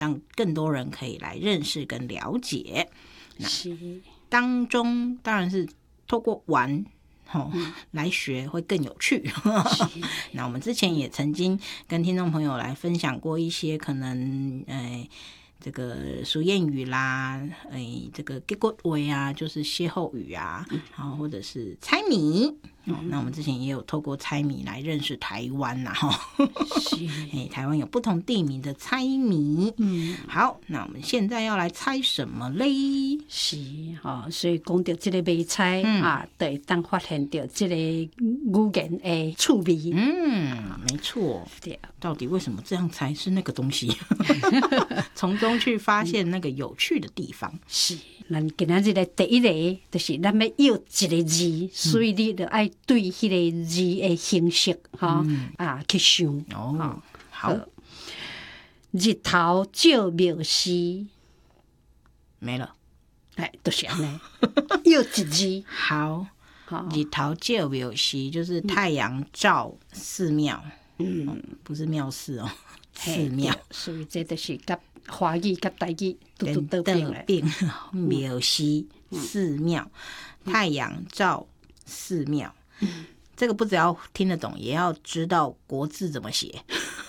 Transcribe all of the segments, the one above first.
让更多人可以来认识跟了解。 是当中当然是透过玩来学会更有趣。那我们之前也曾经跟听众朋友来分享过一些可能这个俗谚语啦，这个结果话啊，就是歇后语啊，或者是猜谜。那我们之前也有透过猜谜来认识台湾啦，台湾有不同地名的猜谜。好，那我们现在要来猜什么嘞？ 是所以讲到这个买菜就会当发现到这个语言的趣味。 没错。 对， 到底为什么这样猜是那个东西？从中去发现那个有趣的地方。 是，咱今仔日的第一个就是咱要要一个字，所以你就爱对迄个字的形式去想。 好， 日头照庙西， 没了。 就是安尼，要一字。 好，日头照庙西就是太阳照寺庙，不是庙寺哦，寺庙。 所以这就是甲华语甲台语都得病庙西寺庙，太阳照寺庙。这个不只要听得懂，也要知道国字怎么写。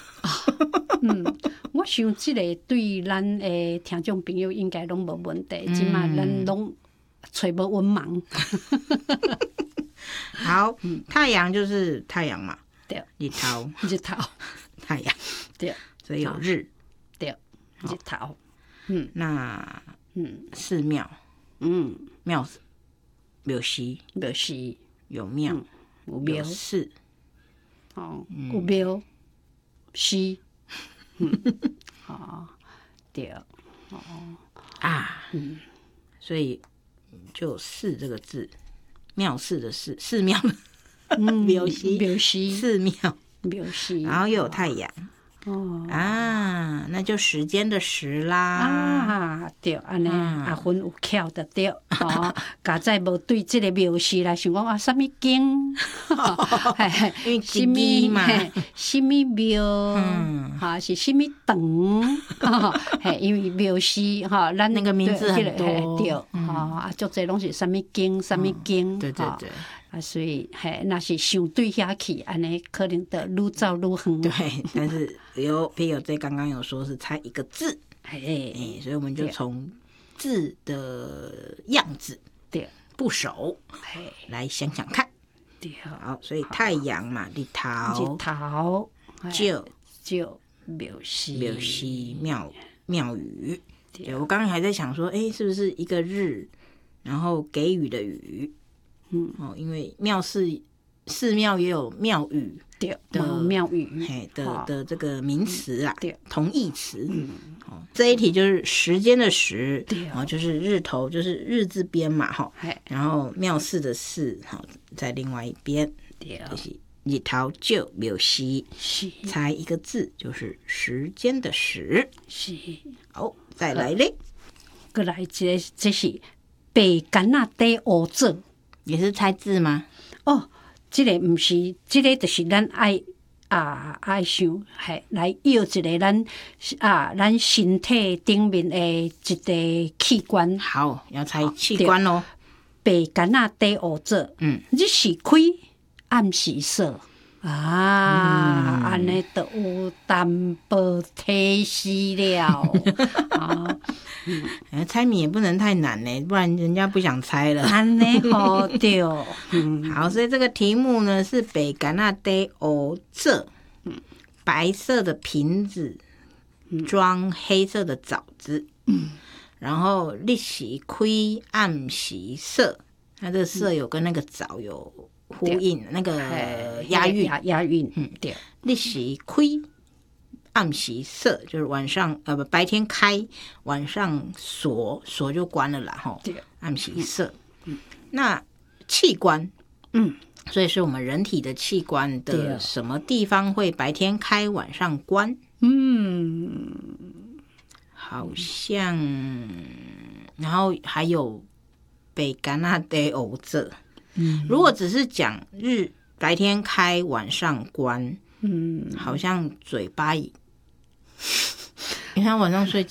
我想这个对咱的听众朋友应该拢无问题，即嘛咱拢找无文盲。 好，太阳就是太阳嘛， 对， 日头太阳， 对， 所以有日， 对，日头。 那寺庙，庙西有庙， 有庙有寺， 有庙西。对， 所以就有寺这个字，庙寺的寺，寺庙，庙西寺庙， 庙西， 然后又有太阳。那就时间的时啦。 对，安尼阿芬有巧的对。家在无对这个庙事来想讲什么经， 因为什么嘛， 什么庙，是什么堂，因为庙事咱那个名字很多， 对，足侪拢是什么经，什么经， 对对对。 所以那是想对遐去，安尼可能的愈走愈远。 对，但是譬友这刚刚有说是猜一个字，所以我们就从字的样子部首来想想看。好，所以太阳嘛，日头就庙西庙宇。对，我刚刚还在想说，是不是一个日，然后给予的予。因为寺庙也有庙宇的庙宇的这个名词啊，同义词。这一题就是时间的时，就是日头，就是日字边嘛，然后庙寺的寺，在另外一边，就是日头照庙西，猜一个字就是时间的时。好，再来嘞， 再来这是白干那底乌做。 也是猜字吗？ 这个不是，这个就是咱爱想，来要一个咱身体顶面的一个器官。 好，要猜器官咯。 白干那底乌做，日时开，暗时锁。安尼就有淡薄提示了。 猜谜也不能太难呢，不然人家不想猜了。 安尼好对。 好，所以这个题目呢是白干那底乌做，白色的瓶子装黑色的枣子，然后日时开，暗时锁，它这个锁有跟那个枣有呼应，那个押韵， 对。 日时开，暗时锁，就是晚上白天开，晚上锁就关了啦，对，暗时锁。那器官，所以是我们人体的器官的什么地方会白天开，晚上关？好像，然后还有白干那底乌做。如果只是讲白天开晚上关，好像嘴巴因为他晚上睡